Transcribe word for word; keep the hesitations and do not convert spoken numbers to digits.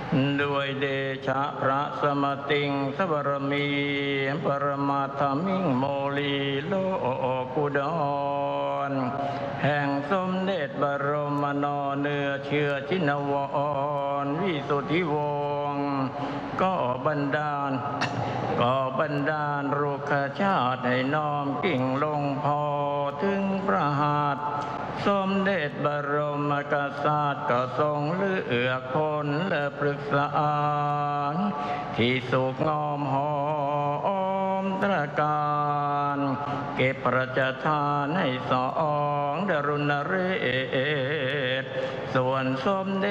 ด้วยเดชะพระสมติงสบรมีปรมาธมิงโมลีโลกุดรแห่งสมเด็จบรมนเนื้อเชื้อชินวรวิสุทธิวงศ์ก็บันดาลก็บันดาลรุกขชาติให้น้อมกิ่งลงพอถึงพระหัตถ์สมเด็จบรมกษัตริย์ก็ทรงเลือกคนและปรึกษาที่สุขงอมหอมตระการเก็บพระราชทานให้สองดรุณเรศส่วนสมเด็จ